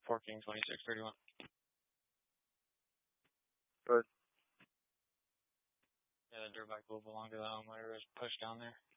4 King 2631. Good. Yeah, the dirt bike will belong to that one. Whatever is pushed down there.